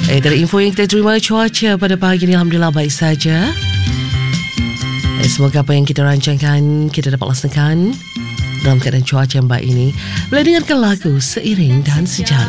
Dari info yang kita terima, cuaca pada pagi ini alhamdulillah baik saja. Semoga apa yang kita rancangkan kita dapat laksanakan dalam keadaan cuaca yang baik ini. Boleh dengarkan lagu Seiring dan Sejalan.